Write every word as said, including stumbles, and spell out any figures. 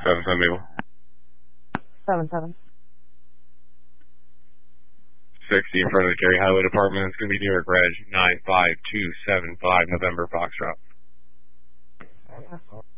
seven seven, Mabel. seven seven. sixty in front of the Cary Highway Department. It's going to be New York Reg nine five two seven five, November Foxtrot.